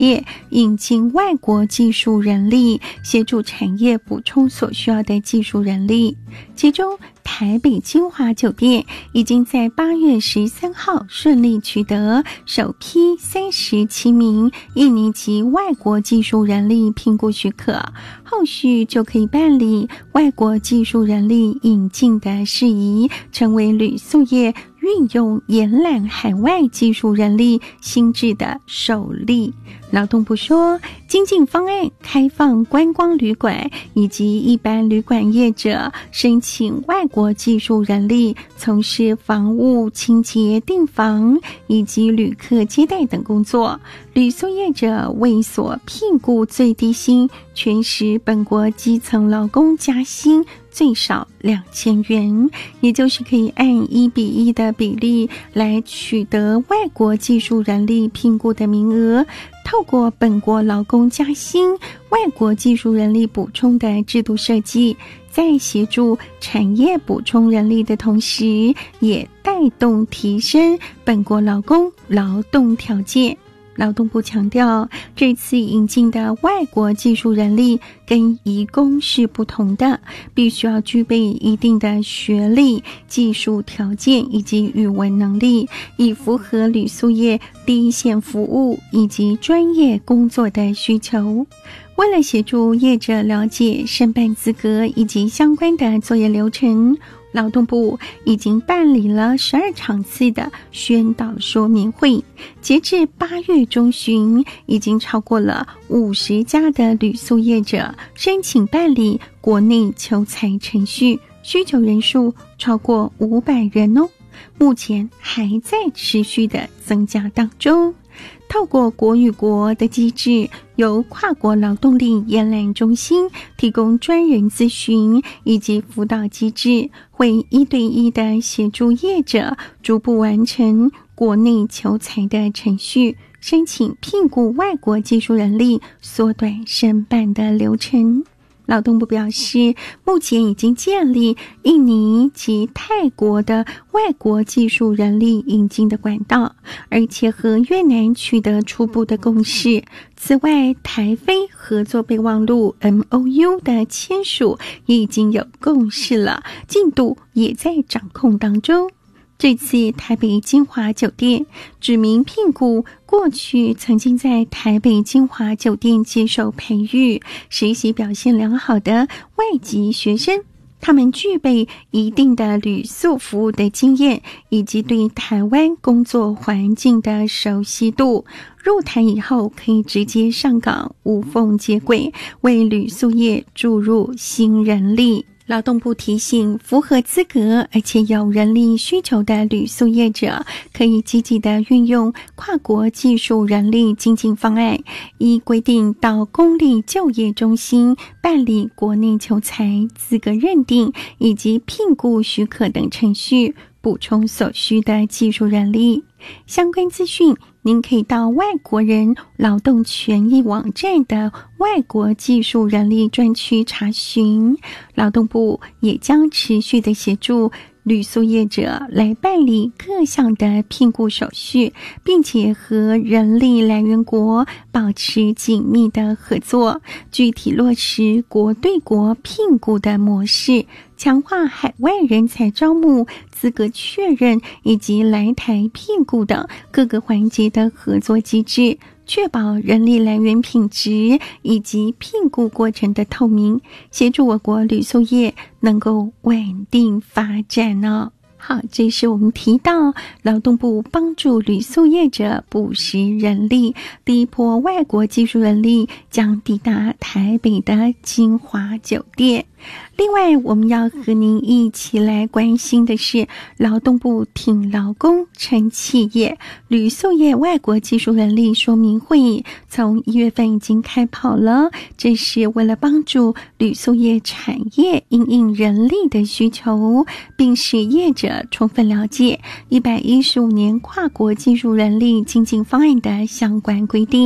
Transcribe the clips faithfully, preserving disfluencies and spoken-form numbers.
业引进外国技术人力，协助产业补充所需要的技术人力。其中台北金华酒店已经在八月十三号顺利取得首批三十七名印尼籍外国技术人力聘雇许可，后续就可以办理外国技术人力引进的事宜，成为旅宿业运用延揽海外技术人力新制的首例。劳动部说，精进方案开放观光旅馆以及一般旅馆业者申请外国技术人力从事房屋清洁、订房以及旅客接待等工作。旅宿业者为所聘雇最低薪全时本国基层劳工加薪最少两千元，也就是可以按一比一的比例来取得外国技术人力聘雇的名额。透过本国劳工加薪、外国技术人力补充的制度设计，在协助产业补充人力的同时，也带动提升本国劳工劳动条件。劳动部强调，这次引进的外国技术人力跟移工是不同的，必须要具备一定的学历、技术条件以及语文能力，以符合旅宿业第一线服务以及专业工作的需求。为了协助业者了解申办资格以及相关的作业流程，劳动部已经办理了十二场次的宣导说明会，截至八月中旬，已经超过了五十家的旅宿业者申请办理国内求才程序，需求人数超过五百人哦，目前还在持续的增加当中。透过国与国的机制，由跨国劳动力延揽中心提供专人咨询以及辅导机制，会一对一的协助业者逐步完成国内求才的程序，申请聘雇外国技术人力，缩短申办的流程。劳动部表示，目前已经建立印尼及泰国的外国技术人力引进的管道，而且和越南取得初步的共识。此外，台非合作备忘录 M O U 的签署也已经有共识了，进度也在掌控当中。这次台北金华酒店指名聘雇过去曾经在台北金华酒店接受培育、实习表现良好的外籍学生，他们具备一定的旅宿服务的经验，以及对台湾工作环境的熟悉度。入台以后可以直接上岗，无缝接轨，为旅宿业注入新人力。劳动部提醒，符合资格而且有人力需求的旅宿业者，可以积极的运用跨国技术人力精进方案，依规定到公立就业中心办理国内求才资格认定以及聘雇许可等程序，补充所需的技术人力。相关资讯您可以到外国人劳动权益网站的外国技术人力专区查询。劳动部也将持续的协助旅宿业者来办理各项的聘雇手续，并且和人力来源国保持紧密的合作，具体落实国对国聘雇的模式，强化海外人才招募、资格确认以及来台聘雇等各个环节的合作机制，确保人力来源品质以及聘雇过程的透明，协助我国旅宿业能够稳定发展呢。好，这是我们提到劳动部帮助旅宿业者补实人力，第一波外国技术人力将抵达台北的金华酒店。另外，我们要和您一起来关心的是，劳动部挺劳工撑企业，旅宿业外国技术人力说明会从一月份已经开跑了，这是为了帮助旅宿业产业因应人力的需求，并使业者充分了解一百一十五年跨国技术人力精进方案的相关规定。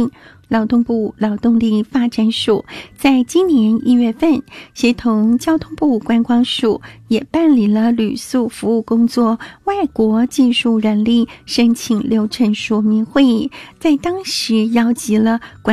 劳动部劳动力发展署在今年一月份协同交通部观光署也办理了旅宿服务工作外国技术人力申请流程说明会，在当时邀集了观